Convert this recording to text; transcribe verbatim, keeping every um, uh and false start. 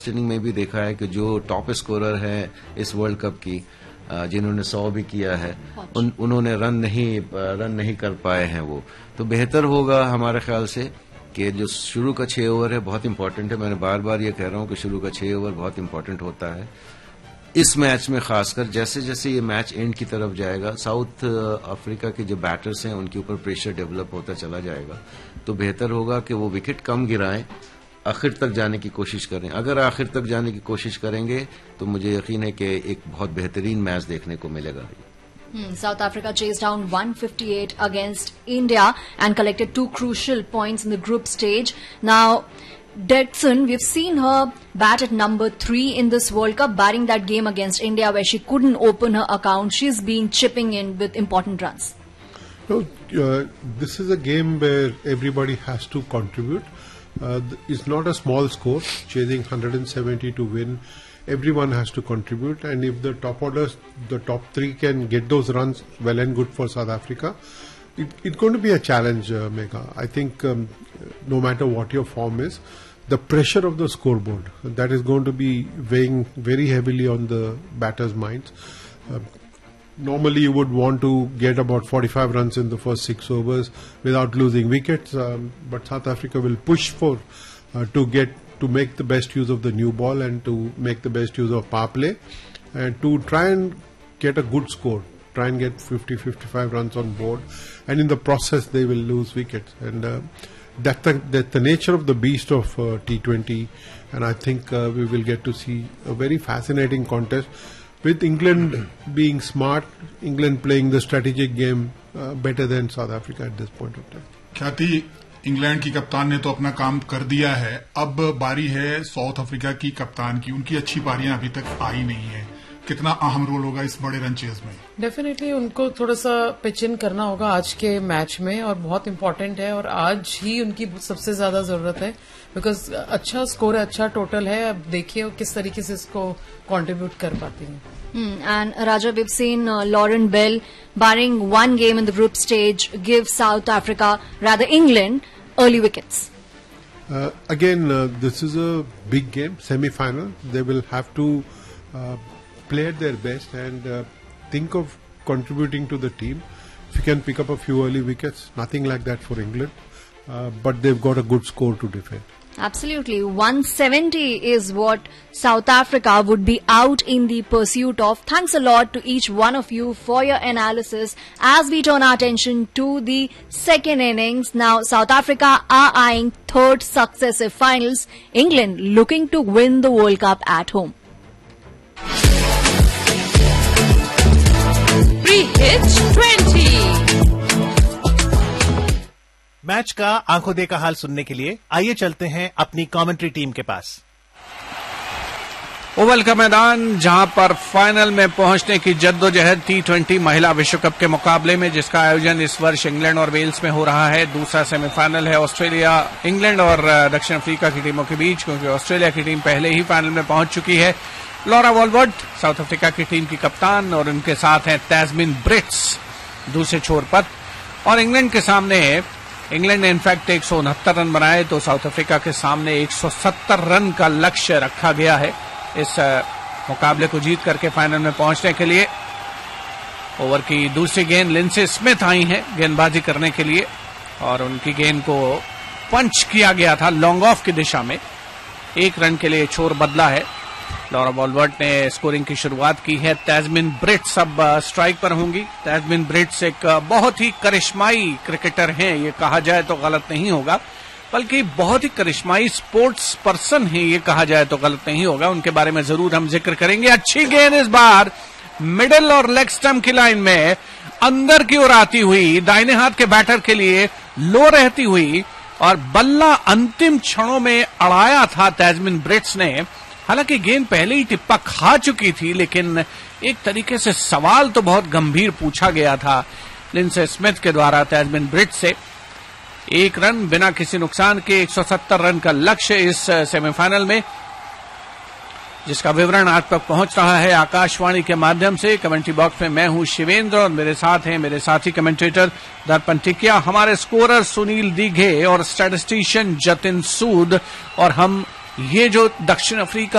Inning में भी देखा है कि जो टॉप स्कोरर है इस वर्ल्ड कप की, जिन्होंने सौ भी किया है, उन, उन्होंने रन नहीं रन नहीं कर पाए हैं। वो तो बेहतर होगा हमारे ख्याल से कि जो शुरू का छह ओवर है बहुत इंपॉर्टेंट है। मैंने बार बार ये कह रहा हूं कि शुरू का छह ओवर बहुत इंपॉर्टेंट होता है इस मैच में, खासकर जैसे जैसे ये मैच एंड की तरफ जाएगा, साउथ अफ्रीका के जो बैटर्स हैं उनके ऊपर प्रेशर डेवलप होता चला जाएगा। तो बेहतर होगा कि वो विकेट कम गिराएं, आखिर तक जाने की कोशिश करें। अगर आखिर तक जाने की कोशिश करेंगे तो मुझे यकीन है कि एक बहुत बेहतरीन मैच देखने को मिलेगा। Hmm, South Africa chased down one fifty-eight against India and collected two crucial points in the group stage. Now, Dixon, we've seen her bat at number three in this World Cup, batting that game against India where she couldn't open her account. She's been chipping in with important runs. No, uh, this is a game where everybody has to contribute. Uh, it's not a small score, chasing one hundred seventy to win. Everyone has to contribute, and if the top orders, the top three can get those runs, well and good for South Africa. It, it's going to be a challenge, uh, Megha. I think um, no matter what your form is, the pressure of the scoreboard, that is going to be weighing very heavily on the batters' minds. Uh, normally you would want to get about forty-five runs in the first six overs without losing wickets, um, but South Africa will push for uh, to get to make the best use of the new ball and to make the best use of power play and to try and get a good score, try and get fifty, fifty-five runs on board, and in the process they will lose wickets. And uh, that's, the, that's the nature of the beast of uh, T twenty, and I think uh, we will get to see a very fascinating contest with England being smart, England playing the strategic game uh, better than South Africa at this point of time. ख्याति, England की कप्तान ने तो अपना काम कर दिया है, अब बारी है साउथ अफ्रीका की कप्तान की। उनकी अच्छी पारियां अभी तक आई नहीं है। कितना अहम रोल होगा इस बड़े रन चेज में? डेफिनेटली उनको थोड़ा सा पिच इन करना होगा आज के मैच में, और बहुत इम्पोर्टेंट है, और आज ही उनकी सबसे ज्यादा जरूरत है, बिकॉज अच्छा स्कोर है, अच्छा टोटल है। अब देखिए किस तरीके से इसको कंट्रीब्यूट कर पाती हैं। Hmm, and Raja, we've seen uh, Lauren Bell, barring one game in the group stage, give South Africa, rather England, early wickets. Uh, again, uh, this is a big game, semi-final. They will have to uh, play at their best and uh, think of contributing to the team. If you can pick up a few early wickets, nothing like that for England, uh, but they've got a good score to defend. Absolutely. one seventy is what South Africa would be out in the pursuit of. Thanks a lot to each one of you for your analysis as we turn our attention to the second innings. Now, South Africa are eyeing third successive finals. England looking to win the World Cup at home. Pre-hit twenty. Match का आंखों देखा हाल सुनने के लिए आइए चलते हैं अपनी कमेंट्री टीम के पास। ओवल का मैदान, जहां पर फाइनल में पहुंचने की जद्दोजहद टी ट्वेंटी महिला विश्व कप के मुकाबले में, जिसका आयोजन इस वर्ष इंग्लैंड और वेल्स में हो रहा है। दूसरा सेमीफाइनल है ऑस्ट्रेलिया, इंग्लैंड और दक्षिण अफ्रीका की टीमों के बीच, क्योंकि ऑस्ट्रेलिया की टीम पहले ही फाइनल में पहुंच चुकी है। लॉरा वॉलवर्थ साउथ अफ्रीका की टीम की कप्तान, और उनके साथ हैं तैजमिन ब्रिट्स दूसरे छोर पर। और इंग्लैंड के सामने, इंग्लैंड ने इनफैक्ट एक सौ उनहत्तर रन बनाए, तो साउथ अफ्रीका के सामने एक सौ सत्तर रन का लक्ष्य रखा गया है इस मुकाबले को जीत करके फाइनल में पहुंचने के लिए। ओवर की दूसरी गेंद लिंडसे स्मिथ आई हैं गेंदबाजी करने के लिए, और उनकी गेंद को पंच किया गया था लॉन्ग ऑफ की दिशा में। एक रन के लिए छोर बदला है। लॉरा वॉलवर्थ ने स्कोरिंग की शुरुआत की है। तैजमिन ब्रिट्स अब स्ट्राइक पर होंगी। तैजमिन ब्रिट्स एक बहुत ही करिश्माई क्रिकेटर हैं, ये कहा जाए तो गलत नहीं होगा, बल्कि बहुत ही करिश्माई स्पोर्ट्स पर्सन हैं, ये कहा जाए तो गलत नहीं होगा। उनके बारे में जरूर हम जिक्र करेंगे। अच्छी गेंद इस बार मिडिल और लेग स्टंप की लाइन में अंदर की ओर आती हुई, दाहिने हाथ के बैटर के लिए लो रहती हुई, और बल्ला अंतिम क्षणों में अड़ाया था तैजमिन ब्रिट्स ने। हालांकि गेंद पहले ही टिप्पा खा चुकी थी, लेकिन एक तरीके से सवाल तो बहुत गंभीर पूछा गया था लिंडसे स्मिथ के द्वारा तैजमिन ब्रिट्स से। एक रन बिना किसी नुकसान के, एक सौ सत्तर रन का लक्ष्य इस सेमीफाइनल में, जिसका विवरण आप तक पहुंच रहा है आकाशवाणी के माध्यम से। कमेंट्री बॉक्स में मैं हूं शिवेंद्र, और मेरे साथ हैं मेरे साथी कमेंटेटर दर्पण टिकिया, हमारे स्कोरर सुनील दीघे और स्टैटिस्टिशियन जतिन सूद, और हम ये जो दक्षिण अफ्रीका